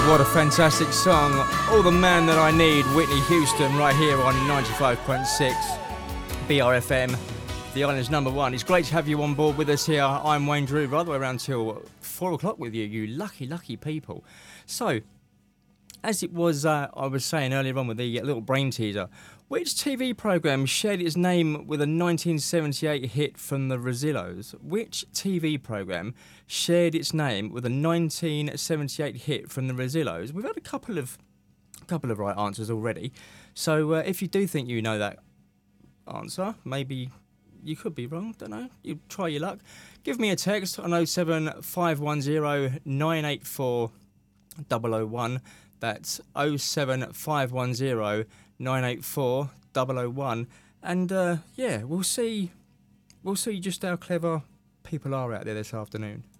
What a fantastic song. All the Man That I Need, Whitney Houston, right here on 95.6 BRFM, the island's number one. It's great to have you on board with us here. I'm Wayne Drew, right the way around till 4 o'clock with you, you lucky, lucky people. So, as it was, I was saying earlier on with the little brain teaser, which TV programme shared its name with a 1978 hit from the Rosillos? Which TV programme shared its name with a 1978 hit from the Rosillos? We've had a couple of right answers already. So if you do think you know that answer, maybe you could be wrong, don't know. You try your luck. Give me a text on 07510 984 001. That's 07510 984 001. And yeah, we'll see just how clever people are out there this afternoon.